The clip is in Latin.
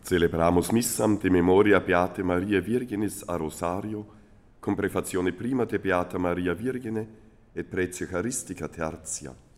Celebramus missam de memoria Beate Maria Virginis a Rosario, con prefazione prima de Beata Maria Virgine et pretia Charistica tertia.